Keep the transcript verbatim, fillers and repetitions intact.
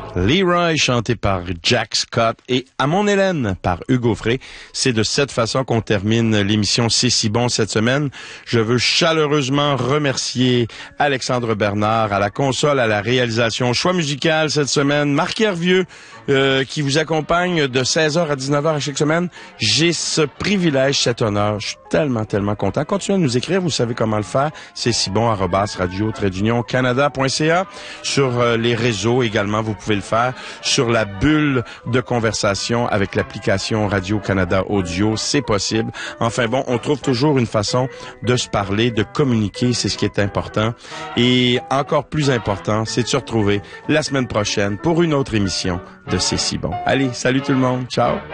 Leroy, chanté par Jack Scott, et À mon Hélène par Hugo Frey. C'est de cette façon qu'on termine l'émission C'est si bon cette semaine. Je veux chaleureusement remercier Alexandre Bernard à la console, à la réalisation, choix musical cette semaine, Marc Hervieux euh, qui vous accompagne de seize heures à dix-neuf heures à chaque semaine. J'ai ce privilège, cet honneur. Je suis tellement, tellement content. Continuez à nous écrire, vous savez comment le faire. C'est si bon, arobase radio trait d'union canada point c a. Sur euh, les réseaux également, vous pouvez le faire. Sur la bulle de conversation avec l'application Radio-Canada Audio, c'est possible. Enfin bon, on trouve toujours une façon de se parler, de communiquer, c'est ce qui est important. Et encore plus important, c'est de se retrouver la semaine prochaine pour une autre émission de C'est si bon. Allez, salut tout le monde, ciao!